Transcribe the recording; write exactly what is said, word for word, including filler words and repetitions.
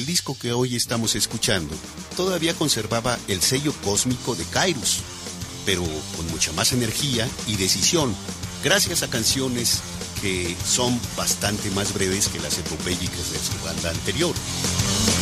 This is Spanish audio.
disco que hoy estamos escuchando todavía conservaba el sello cósmico de Kairos, pero con mucha más energía y decisión, gracias a canciones que son bastante más breves que las epopélicas de su banda anterior.